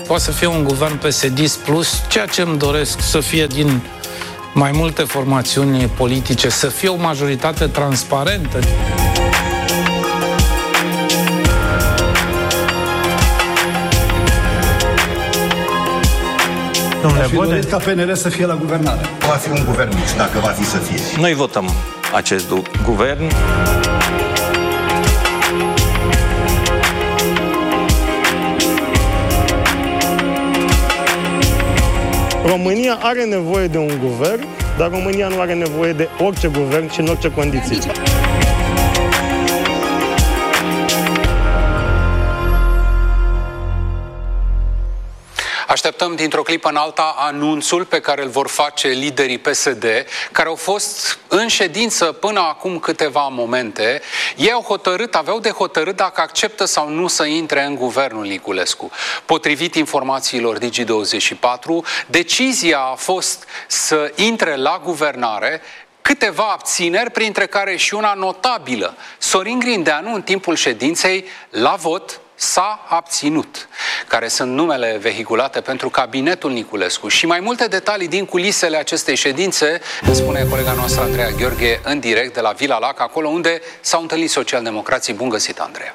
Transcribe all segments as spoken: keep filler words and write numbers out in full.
poate să fie un guvern P S D plus, ceea ce îmi doresc să fie din mai multe formațiuni politice, să fie o majoritate transparentă. Domnule Bode, ca P N L să fie la guvernare. Va fi un guvern mixt, dacă va fi să fie. Noi votăm acest guvern. România are nevoie de un guvern, dar România nu are nevoie de orice guvern și în orice condiții. Așteptăm dintr-o clipă în alta anunțul pe care îl vor face liderii P S D, care au fost în ședință până acum câteva momente. Ei au hotărât, aveau de hotărât dacă acceptă sau nu să intre în guvernul Niculescu. Potrivit informațiilor Digi douăzeci și patru, decizia a fost să intre la guvernare. Câteva abțineri, printre care și una notabilă. Sorin Grindeanu, în timpul ședinței, la vot, s-a abținut, care sunt numele vehiculate pentru cabinetul Niculescu. Și mai multe detalii din culisele acestei ședințe îmi spune colega noastră Andreea Gheorghe în direct de la Vila Lac, acolo unde s-au întâlnit socialdemocrații. Bun găsit, Andreea!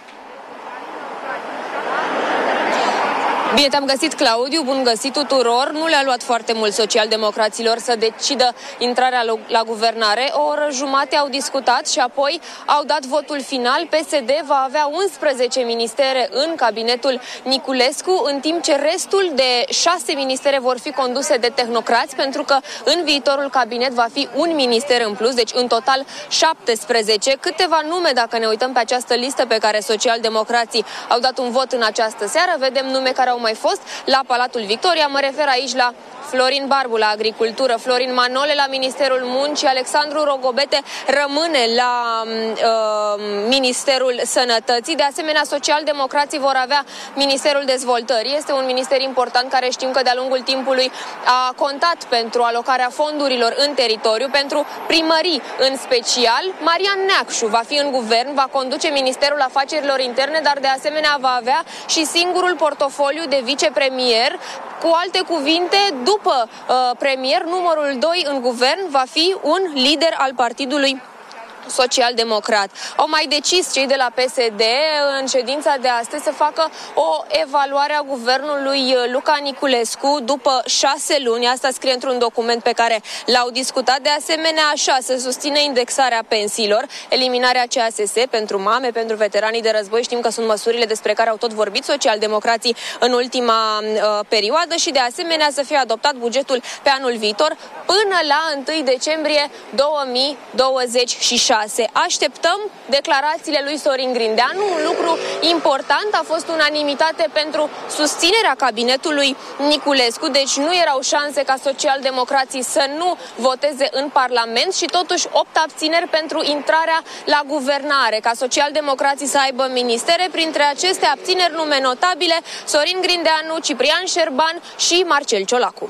Bine te-am găsit, Claudiu, bun găsit tuturor. Nu le-a luat foarte mult socialdemocraților să decidă intrarea la guvernare. O oră jumate au discutat și apoi au dat votul final. P S D va avea unsprezece ministere în cabinetul Niculescu, în timp ce restul de șase ministere vor fi conduse de tehnocrați, pentru că în viitorul cabinet va fi un minister în plus, deci în total șaptesprezece. Câteva nume, dacă ne uităm pe această listă pe care socialdemocrații au dat un vot în această seară, vedem nume care au mai fost la Palatul Victoria. Mă refer aici la Florin Barbu la Agricultură, Florin Manole la Ministerul Muncii, Alexandru Rogobete rămâne la uh, Ministerul Sănătății. De asemenea, socialdemocrații vor avea Ministerul Dezvoltării. Este un minister important care știm că de-a lungul timpului a contat pentru alocarea fondurilor în teritoriu, pentru primării în special. Marian Neacșu va fi în guvern, va conduce Ministerul Afacerilor Interne, dar de asemenea va avea și singurul portofoliu de vicepremier. Cu alte cuvinte, după uh, premier, numărul doi în guvern va fi un lider al partidului social-democrat. Au mai decis cei de la P S D în ședința de astăzi să facă o evaluare a guvernului Luca Niculescu după șase luni. Asta scrie într-un document pe care l-au discutat. De asemenea, așa, se susține indexarea pensiilor, eliminarea C A S S pentru mame, pentru veteranii de război. Știm că sunt măsurile despre care au tot vorbit socialdemocrații în ultima uh, perioadă și de asemenea să fie adoptat bugetul pe anul viitor până la întâi decembrie două mii douăzeci și șase. Așteptăm declarațiile lui Sorin Grindeanu. Un lucru important, a fost unanimitate pentru susținerea cabinetului Niculescu, deci nu erau șanse ca socialdemocrații să nu voteze în Parlament și totuși opt abțineri pentru intrarea la guvernare, ca socialdemocrații să aibă ministere. Printre aceste abțineri, nume notabile: Sorin Grindeanu, Ciprian Șerban și Marcel Ciolacu.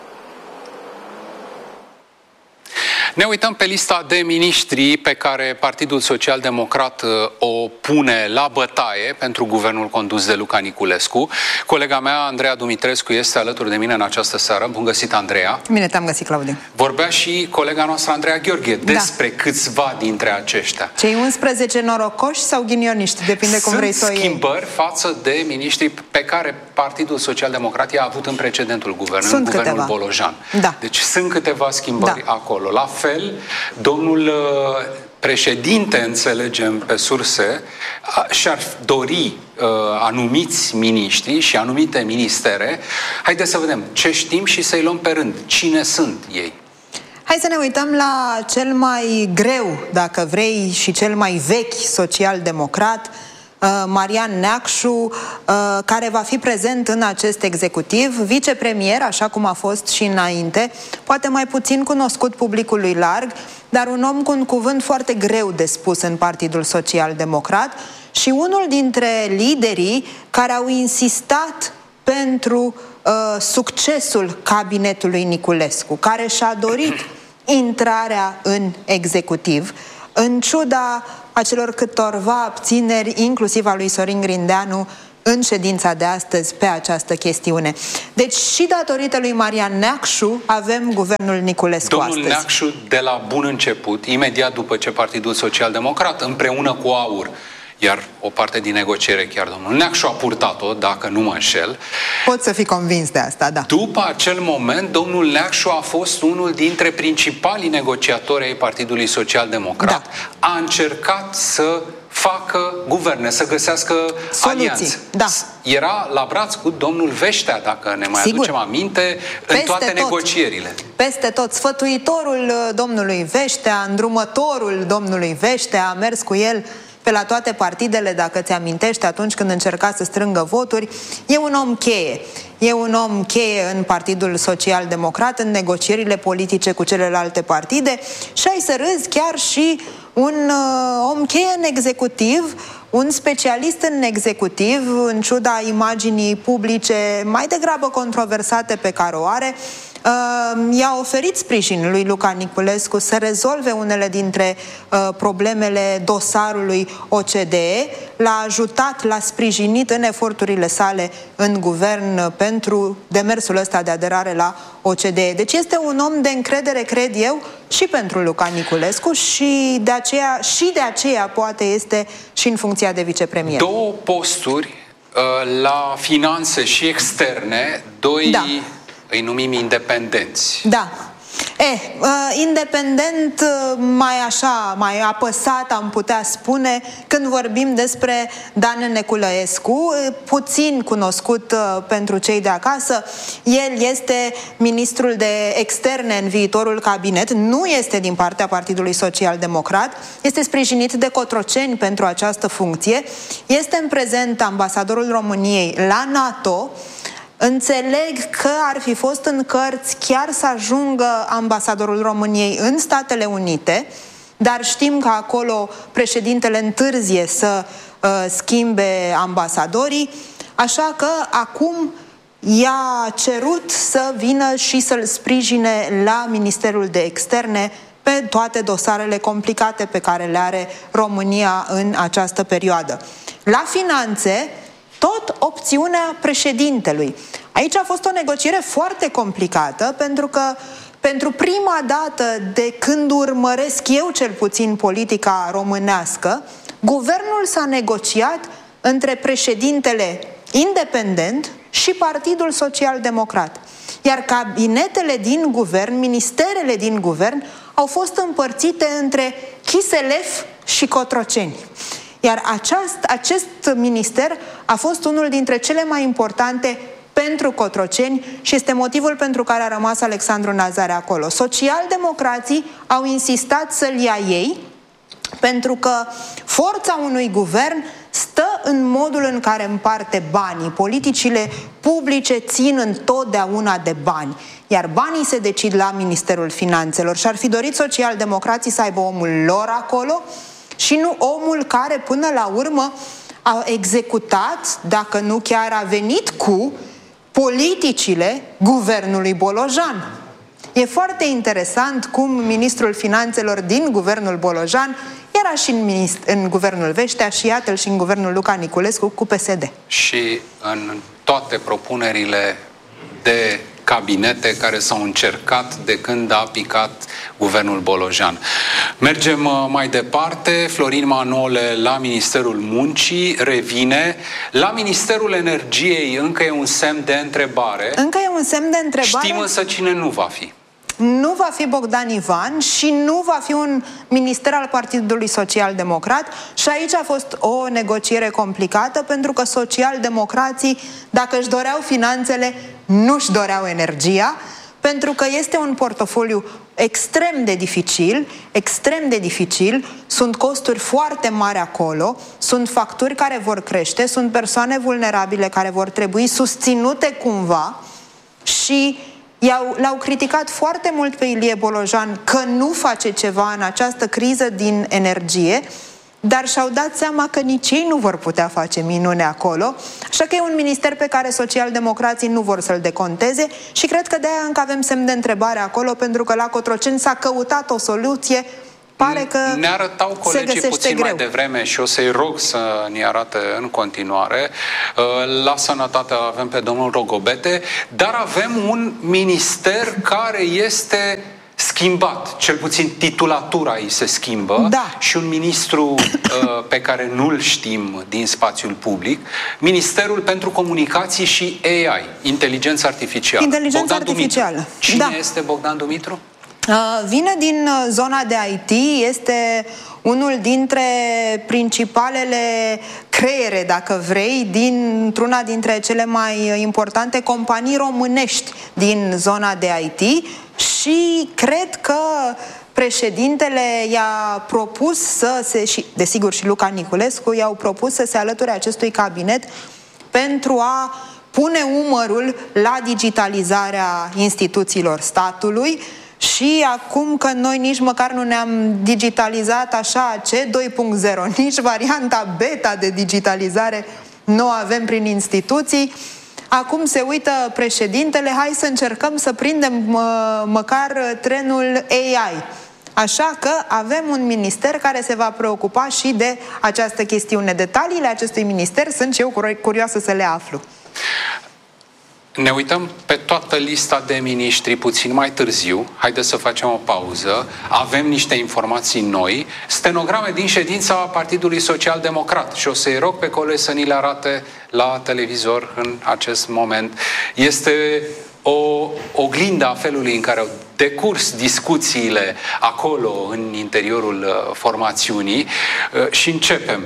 Ne uităm pe lista de miniștri pe care Partidul Social-Democrat o pune la bătaie pentru guvernul condus de Luca Niculescu. Colega mea, Andreea Dumitrescu, este alături de mine în această seară. Bun găsit, Andreea! Bine te-am găsit, Claudiu! Vorbea și colega noastră, Andreea Gheorghe, despre da. câțiva dintre aceștia. Cei unsprezece norocoși sau ghinioniști, depinde Sunt cum vrei să o iei. schimbări față de miniștrii pe care Partidul Social-Democrat i-a avut în precedentul guvern, sunt în guvernul câteva. Bolojan. Da. Deci sunt câteva schimbări da. acolo. La fel, domnul președinte, înțelegem pe surse, și-ar dori uh, anumiți miniștri și anumite ministere. Haideți să vedem ce știm și să-i luăm pe rând. Cine sunt ei? Hai să ne uităm la cel mai greu, dacă vrei, și cel mai vechi social-democrat, Marian Neacșu, care va fi prezent în acest executiv, vicepremier, așa cum a fost și înainte, poate mai puțin cunoscut publicului larg, dar un om cu un cuvânt foarte greu de spus în Partidul Social-Democrat și unul dintre liderii care au insistat pentru uh, succesul cabinetului Niculescu, care și-a dorit intrarea în executiv, în ciuda acelor câtorva abțineri, inclusiv a lui Sorin Grindeanu, în ședința de astăzi pe această chestiune. Deci și datorită lui Marian Neacșu avem guvernul Niculescu Domnul astăzi. Neacșu, de la bun început, imediat după ce Partidul Social Democrat, împreună cu AUR, iar o parte din negociere chiar domnul Neacșu a purtat-o, dacă nu mă înșel. Pot să fii convins de asta, da. După acel moment, domnul Neacșu a fost unul dintre principalii negociatori ai Partidului Social Democrat. Da. A încercat să facă guverne, să găsească soluții. alianțe. Da. Era la braț cu domnul Veștea, dacă ne mai Sigur. aducem aminte, Peste în toate tot. negocierile. Peste tot. Sfătuitorul domnului Veștea, îndrumătorul domnului Veștea, a mers cu el pe la toate partidele, dacă ți-amintești, atunci când încerca să strângă voturi. E un om cheie. E un om cheie în Partidul Social Democrat, în negocierile politice cu celelalte partide și ai să râzi, chiar și un uh, om cheie în executiv, un specialist în executiv, în ciuda imaginii publice mai degrabă controversate pe care o are, uh, i-a oferit sprijin lui Luca Niculescu să rezolve unele dintre uh, problemele dosarului O C D E, l-a ajutat, l-a sprijinit în eforturile sale în guvern pentru demersul ăsta de aderare la O C D E. Deci este un om de încredere, cred eu, și pentru Luca Niculescu și de aceea, și de aceea poate este și în funcția de vicepremier. Două posturi uh, la finanțe și externe, doi, da. Îi numim independenți. Da. Eh, uh, independent, uh, mai așa, mai apăsat am putea spune când vorbim despre Dan Neculăescu, uh, puțin cunoscut uh, pentru cei de acasă. El este ministrul de externe în viitorul cabinet, nu este din partea Partidului Social Democrat, este sprijinit de Cotroceni pentru această funcție, este în prezent ambasadorul României la NATO. Înțeleg că ar fi fost în cărți chiar să ajungă ambasadorul României în Statele Unite, dar știm că acolo președintele întârzie să uh, schimbe ambasadorii, așa că acum i-a cerut să vină și să-l sprijine la Ministerul de Externe pe toate dosarele complicate pe care le are România în această perioadă. La finanțe, tot opțiunea președintelui. Aici a fost o negociere foarte complicată, pentru că pentru prima dată de când urmăresc eu cel puțin politica românească, guvernul s-a negociat între președintele independent și Partidul Social Democrat. Iar cabinetele din guvern, ministerele din guvern, au fost împărțite între Chiselef și Cotroceni. Iar aceast, acest minister a fost unul dintre cele mai importante pentru Cotroceni și este motivul pentru care a rămas Alexandru Nazare acolo. Socialdemocrații au insistat să-l ia ei, pentru că forța unui guvern stă în modul în care împarte banii. Politicile publice țin întotdeauna de bani, iar banii se decid la Ministerul Finanțelor și ar fi dorit socialdemocrații să aibă omul lor acolo și nu omul care până la urmă a executat, dacă nu chiar a venit cu politicile guvernului Bolojan. E foarte interesant cum ministrul finanțelor din guvernul Bolojan era și în, în guvernul Veștea și iată-l și în guvernul Luca Niculescu cu P S D. Și în toate propunerile de cabinete care s-au încercat de când a picat guvernul Bolojan. Mergem mai departe. Florin Manole la Ministerul Muncii revine. La Ministerul Energiei încă e un semn de întrebare. Încă e un semn de întrebare. Știm însă cine nu va fi. Nu va fi Bogdan Ivan și nu va fi un minister al Partidului Social Democrat și aici a fost o negociere complicată pentru că socialdemocrații, dacă își doreau finanțele, nu își doreau energia, pentru că este un portofoliu extrem de dificil, extrem de dificil, sunt costuri foarte mari acolo, sunt facturi care vor crește, sunt persoane vulnerabile care vor trebui susținute cumva și l-au criticat foarte mult pe Ilie Bolojan că nu face ceva în această criză din energie, dar și-au dat seama că nici ei nu vor putea face minune acolo, așa că e un minister pe care socialdemocrații nu vor să-l deconteze și cred că de-aia încă avem semn de întrebare acolo, pentru că la Cotroceni s-a căutat o soluție pare că ne arătau colegii puțin greu. mai devreme și o să-i rog să ne arate în continuare. La sănătate avem pe domnul Rogobete, dar avem un minister care este schimbat, cel puțin titulatura îi se schimbă, da. Și un ministru uh, pe care nu-l știm din spațiul public, Ministerul pentru Comunicații și A I, Inteligența Artificială. Inteligența Bogdan artificială. Dumitru. Cine da. este Bogdan Dumitru? Uh, vine din zona de I T, este unul dintre principalele creiere, dacă vrei, dintr-una dintre cele mai importante companii românești din zona de I T și cred că președintele i-a propus să se, și desigur și Luca Niculescu, i-au propus să se alăture acestui cabinet pentru a pune umărul la digitalizarea instituțiilor statului. Și acum că noi nici măcar nu ne-am digitalizat așa ce doi punct zero, nici varianta beta de digitalizare nu o avem prin instituții, acum se uită președintele, hai să încercăm să prindem mă, măcar trenul A I. Așa că avem un minister care se va preocupa și de această chestiune. Detaliile acestui minister sunt și eu curioasă să le aflu. Ne uităm pe toată lista de miniștri puțin mai târziu. Haideți să facem o pauză. Avem niște informații noi, stenograme din ședința Partidului Social Democrat și o să-i rog pe colegi să ni le arate la televizor în acest moment. Este o oglindă a felului în care au decurs discuțiile acolo în interiorul uh, formațiunii uh, și începem.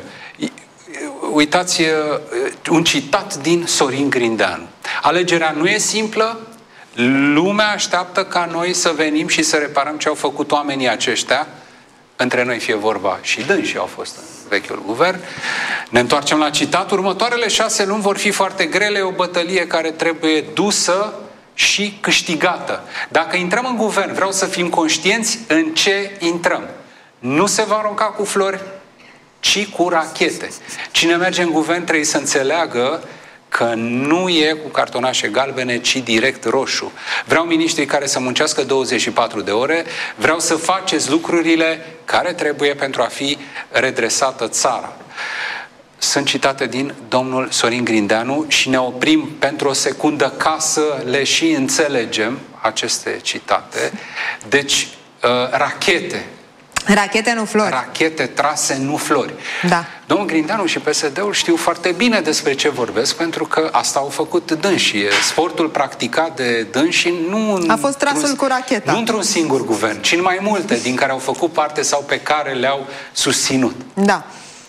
Uitați un citat din Sorin Grindeanu. Alegerea nu e simplă, lumea așteaptă ca noi să venim și să reparăm ce au făcut oamenii aceștia. Între noi fie vorba și dânsii au fost în vechiul guvern. Ne întoarcem la citat. Următoarele șase luni vor fi foarte grele, o bătălie care trebuie dusă și câștigată. Dacă intrăm în guvern, vreau să fim conștienți în ce intrăm. Nu se va arunca cu flori, ci cu rachete. Cine merge în guvern trebuie să înțeleagă că nu e cu cartonașe galbene, ci direct roșu. Vreau miniștrii care să muncească douăzeci și patru de ore, vreau să faceți lucrurile care trebuie pentru a fi redresată țara. Sunt citate din domnul Sorin Grindeanu și ne oprim pentru o secundă ca să le și înțelegem aceste citate. Deci, uh, rachete. Rachete, nu flori. Rachete trase, nu flori. Da. Domnul Grindeanu și P S D-ul știu foarte bine despre ce vorbesc, pentru că asta au făcut dânsii. Sportul practicat de dânsii nu... A fost trasul cu racheta. Nu într-un singur guvern, ci în mai multe, din care au făcut parte sau pe care le-au susținut. Da.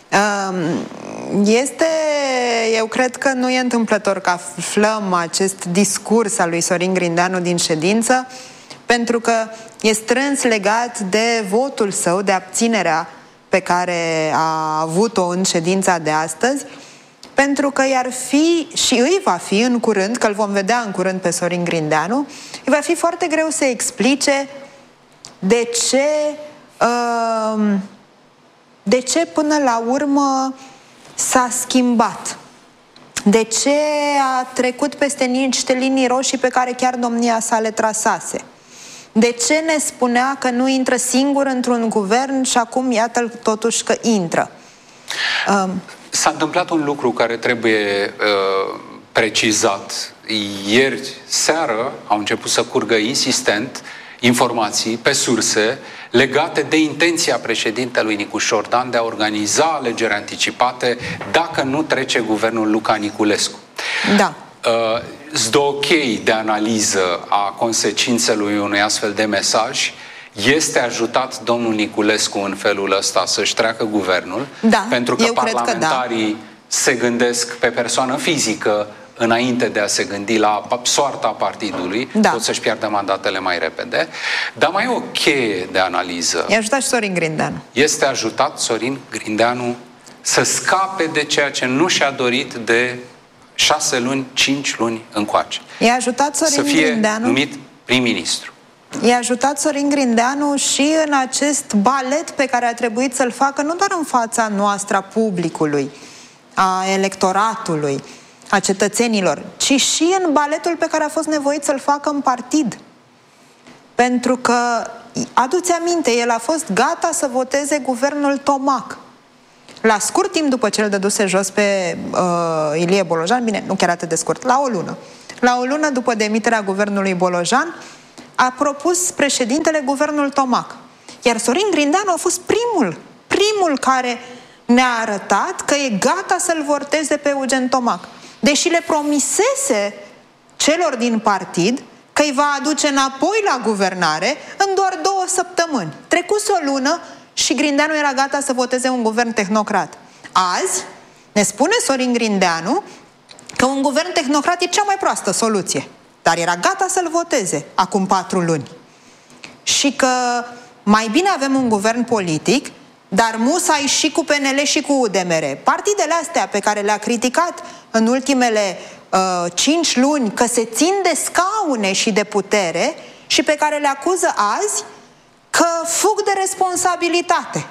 Este, eu cred că nu e întâmplător că aflăm acest discurs al lui Sorin Grindeanu din ședință, pentru că e strâns legat de votul său, de abținerea pe care a avut-o în ședința de astăzi, pentru că i-ar fi, și îi va fi în curând, că îl vom vedea în curând pe Sorin Grindeanu, îi va fi foarte greu să explice de ce, de ce până la urmă s-a schimbat. De ce a trecut peste niște linii roșii pe care chiar domnia sa le trasase? De ce ne spunea că nu intră singur într-un guvern și acum iată-l totuși că intră? Um. S-a întâmplat un lucru care trebuie uh, precizat. Ieri seară au început să curgă insistent informații pe surse legate de intenția președintelui Nicu Șordan de a organiza alegeri anticipate dacă nu trece guvernul Luca Niculescu. Da. Uh, Sunt două chei de analiză a consecințelor unui astfel de mesaj. Este ajutat domnul Niculescu în felul ăsta să-și treacă guvernul, da, pentru că eu parlamentarii cred că da. se gândesc pe persoană fizică înainte de a se gândi la soarta partidului, da. pot să-și piardă mandatele mai repede. Dar mai e o cheie de analiză. E ajutat și Sorin Grindeanu. Este ajutat Sorin Grindeanu să scape de ceea ce nu și-a dorit de șase luni, cinci luni încoace. I-a ajutat Sorin să fie Grindeanu, numit prim-ministru. I-a ajutat Sorin Grindeanu și în acest balet pe care a trebuit să-l facă nu doar în fața noastră a publicului, a electoratului, a cetățenilor, ci și în baletul pe care a fost nevoit să-l facă în partid. Pentru că Adu-ți aminte, el a fost gata să voteze guvernul Tomac. La scurt timp după ce îl dăduse jos pe uh, Ilie Bolojan, bine, nu chiar atât de scurt, la o lună. La o lună după demiterea guvernului Bolojan, a propus președintele guvernul Tomac. Iar Sorin Grindeanu a fost primul, primul care ne-a arătat că e gata să-l voteze pe Eugen Tomac. Deși le promisese celor din partid că îi va aduce înapoi la guvernare în doar două săptămâni. Trecuse o lună și Grindeanu era gata să voteze un guvern tehnocrat. Azi ne spune Sorin Grindeanu că un guvern tehnocrat e cea mai proastă soluție. Dar era gata să-l voteze acum patru luni. Și că mai bine avem un guvern politic, dar musai și cu P N L și cu U D M R. Partidele astea pe care le-a criticat în ultimele uh, cinci luni că se țin de scaune și de putere și pe care le acuză azi că fug de responsabilitate,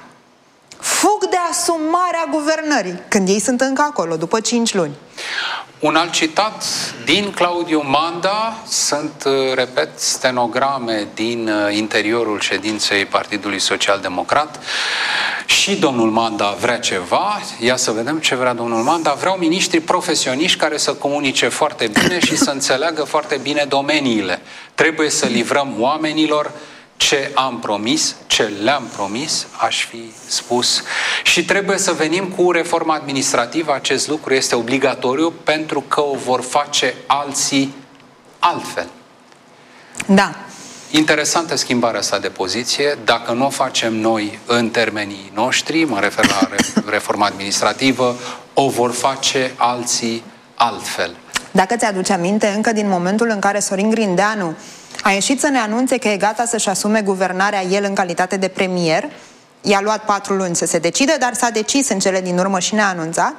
fug de asumarea guvernării, când ei sunt încă acolo, după cinci luni. Un alt citat din Claudiu Manda, sunt, repet, stenograme din interiorul ședinței Partidului Social Democrat. Și domnul Manda vrea ceva, ia să vedem ce vrea domnul Manda, vreau miniștri profesioniști care să comunice foarte bine și să înțeleagă foarte bine domeniile. Trebuie să livrăm oamenilor ce am promis, ce le-am promis, aș fi spus. Și trebuie să venim cu reforma administrativă. Acest lucru este obligatoriu pentru că o vor face alții altfel. Da. Interesantă schimbarea asta de poziție. Dacă nu o facem noi în termenii noștri, mă refer la reforma administrativă, o vor face alții altfel. Dacă ți-aduce aminte, încă din momentul în care Sorin Grindeanu a ieșit să ne anunțe că e gata să-și asume guvernarea el în calitate de premier, i-a luat patru luni să se decide, dar s-a decis în cele din urmă și ne-a anunțat.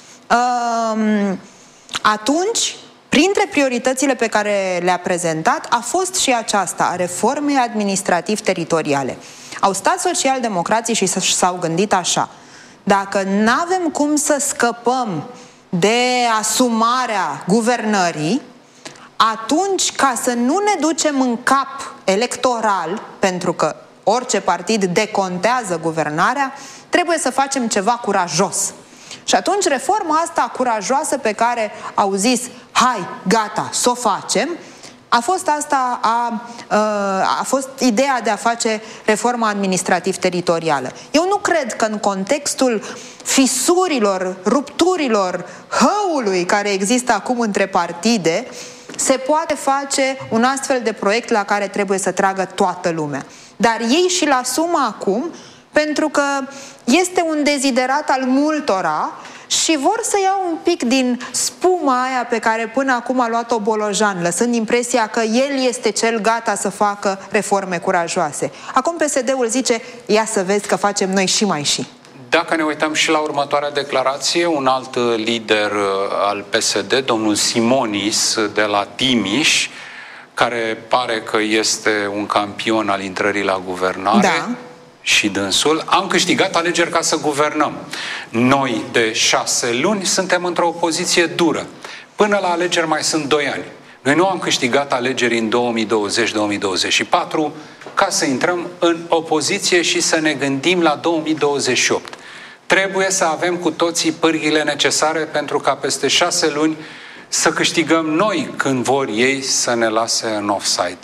Um, atunci, printre prioritățile pe care le-a prezentat, a fost și aceasta, a reformei administrativ-teritoriale. Au stat socialdemocrații și s-au gândit așa: dacă n-avem cum să scăpăm de asumarea guvernării, atunci, ca să nu ne ducem în cap electoral, pentru că orice partid decontează guvernarea, trebuie să facem ceva curajos. Și atunci reforma asta curajoasă pe care au zis, hai, gata, s-o facem, a fost asta, a, a fost ideea de a face reforma administrativ-teritorială. Eu nu cred că în contextul fisurilor, rupturilor, hăului care există acum între partide, se poate face un astfel de proiect la care trebuie să tragă toată lumea. Dar ei și-l asumă acum pentru că este un deziderat al multora și vor să iau un pic din spuma aia pe care până acum a luat-o Bolojan, lăsând impresia că el este cel gata să facă reforme curajoase. Acum P S D-ul zice, ia să vezi că facem noi și mai și. Dacă ne uităm și la următoarea declarație, un alt lider al P S D, domnul Simonis de la Timiș, care pare că este un campion al intrării la guvernare, da. Și dânsul, am câștigat alegeri ca să guvernăm. Noi de șase luni suntem într-o poziție dură. Până la alegeri mai sunt doi ani. Noi nu am câștigat alegeri în două mii douăzeci două mii douăzeci și patru ca să intrăm în opoziție și să ne gândim la două mii douăzeci și opt. Trebuie să avem cu toții pârghile necesare pentru ca peste șase luni să câștigăm noi când vor ei să ne lase în offside.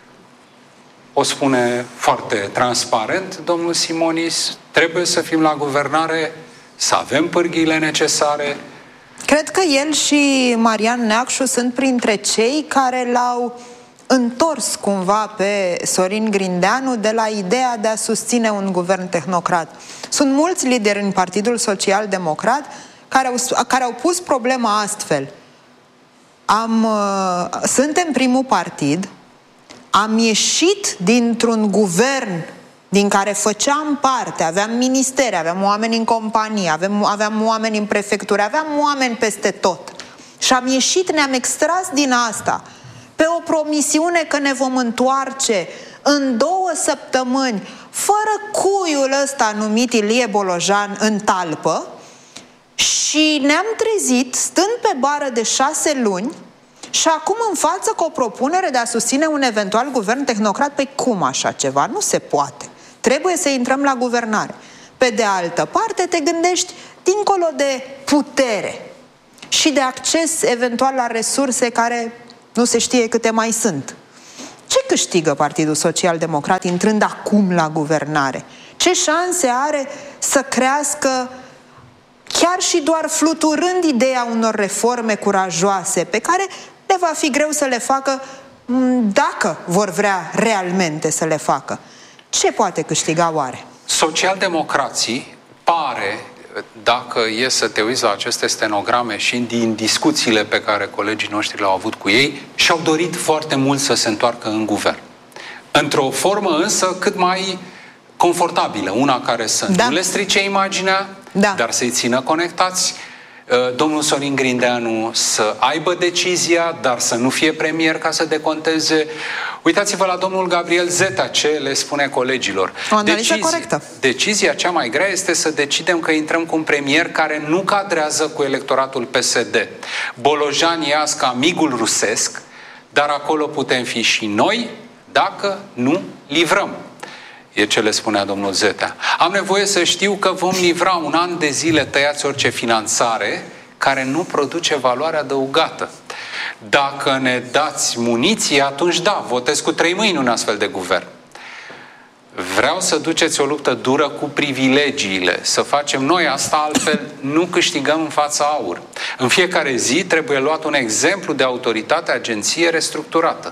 O spune foarte transparent domnul Simonis, trebuie să fim la guvernare, să avem pârghiile necesare. Cred că el și Marian Neacșu sunt printre cei care l-au întors cumva pe Sorin Grindeanu de la ideea de a susține un guvern tehnocrat. Sunt mulți lideri în Partidul Social Democrat care au, care au pus problema astfel. Am, uh, suntem primul partid, am ieșit dintr-un guvern din care făceam parte, aveam ministere, aveam oameni în companie, aveam, aveam oameni în prefectură, aveam oameni peste tot. Și am ieșit, ne-am extras din asta pe o promisiune că ne vom întoarce în două săptămâni, fără cuiul ăsta numit Ilie Bolojan în talpă, și ne-am trezit stând pe bară de șase luni și acum în față cu o propunere de a susține un eventual guvern tehnocrat. Păi cum așa ceva? Nu se poate. Trebuie să intrăm la guvernare. Pe de altă parte, te gândești dincolo de putere și de acces eventual la resurse care nu se știe câte mai sunt. Ce câștigă Partidul Social Democrat intrând acum la guvernare? Ce șanse are să crească, chiar și doar fluturând ideea unor reforme curajoase, pe care le va fi greu să le facă dacă vor vrea realmente să le facă? Ce poate câștiga oare? Socialdemocrații pare, dacă e să te uiți la aceste stenograme și din discuțiile pe care colegii noștri le-au avut cu ei, și-au dorit foarte mult să se întoarcă în guvern. Într-o formă însă cât mai confortabilă, una care să da. nu le strice imaginea, da. dar să-i țină conectați. Domnul Sorin Grindeanu să aibă decizia, dar să nu fie premier ca să deconteze. Uitați-vă la domnul Gabriel Zeta ce le spune colegilor. O analiză corectă. Decizia cea mai grea este să decidem că intrăm cu un premier care nu cadrează cu electoratul P S D. Bolojan e azi ca migul rusesc, dar acolo putem fi și noi dacă nu livrăm. E ce le spunea domnul Zeta. Am nevoie să știu că vom livra un an de zile tăiați orice finanțare care nu produce valoare adăugată. Dacă ne dați muniție, atunci da, votez cu trei mâini un astfel de guvern. Vreau să duceți o luptă dură cu privilegiile, să facem noi asta, altfel nu câștigăm în fața aur. În fiecare zi trebuie luat un exemplu de autoritate, agenție restructurată.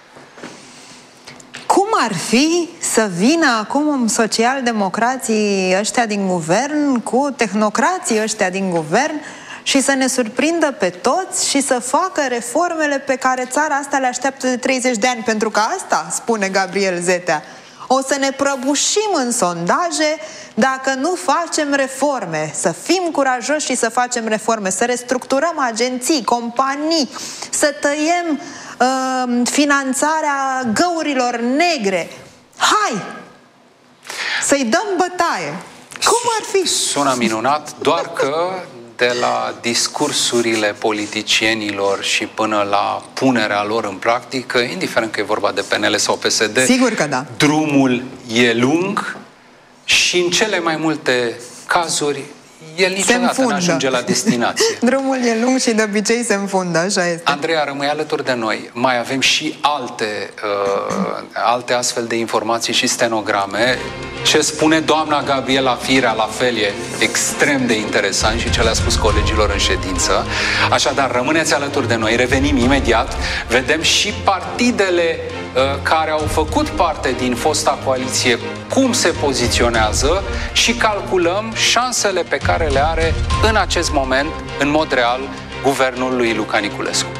Cum ar fi să vină acum socialdemocrații ăștia din guvern cu tehnocrații ăștia din guvern și să ne surprindă pe toți și să facă reformele pe care țara asta le așteaptă de treizeci de ani? Pentru că asta spune Gabriel Zetea. O să ne prăbușim în sondaje dacă nu facem reforme. Să fim curajoși și să facem reforme, să restructurăm agenții, companii, să tăiem uh, finanțarea găurilor negre. Hai! Să-i dăm bătaie. Cum ar fi? Sună minunat, doar că de la discursurile politicienilor și până la punerea lor în practică, indiferent că e vorba de P N L sau P S D, sigur că da. Drumul e lung și în cele mai multe cazuri el niciodată nu ajunge la destinație. Drumul e lung și de obicei se înfundă, așa este. Andreea, rămâi alături de noi. Mai avem și alte, uh, alte astfel de informații și stenograme. Ce spune doamna Gabriela Firea, la fel, e extrem de interesant și ce le-a spus colegilor în ședință. Așadar, rămâneți alături de noi, revenim imediat, vedem și partidele uh, care au făcut parte din fosta coaliție, cum se poziționează și calculăm șansele pe care le are în acest moment, în mod real, guvernul lui Luca Niculescu.